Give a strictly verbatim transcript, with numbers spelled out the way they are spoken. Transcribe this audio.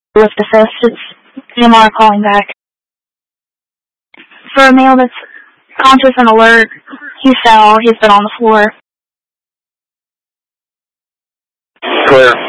Lift assist. It's E M R calling back. For a male that's conscious and alert, he fell. He's been on the floor. Clear.